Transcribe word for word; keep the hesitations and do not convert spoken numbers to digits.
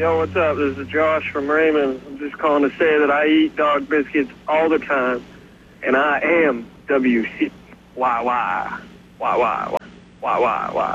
Yo, what's up? This is Josh from Raymond. I'm just calling to say that I eat dog biscuits all the time, and I am W C. Why, why? Why, why, why? Why, why, why?